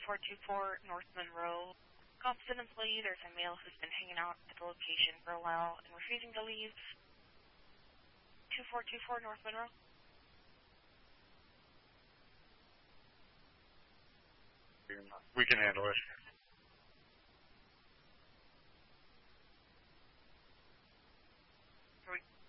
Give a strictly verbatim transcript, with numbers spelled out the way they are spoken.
four two four North Monroe. Competent employee, there's a male who's been hanging out at the location for a while and refusing to leave. two four two four North Monroe. We can handle it. Are we